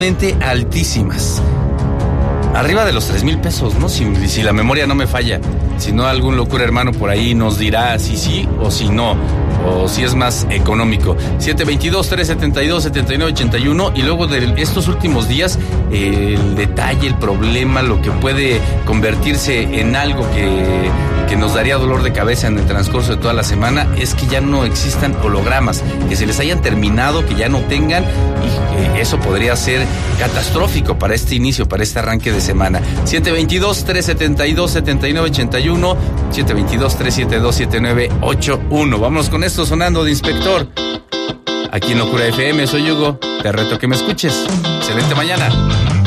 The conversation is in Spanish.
altísimas. Arriba de los 3,000 pesos, ¿no? Si la memoria no me falla. Si no, algún locura hermano por ahí nos dirá si sí o si no, o si es más económico. 722-372-7981. Y luego de estos últimos días, el detalle, el problema, lo que puede convertirse en algo que nos daría dolor de cabeza en el transcurso de toda la semana, es que ya no existan hologramas, que se les hayan terminado, que ya no tengan, y eso podría ser catastrófico para este inicio, para este arranque de semana. 722-372-7981, 722-372-7981. Vámonos con esto sonando de Inspector. Aquí en Locura FM, soy Hugo, te reto que me escuches. Excelente mañana.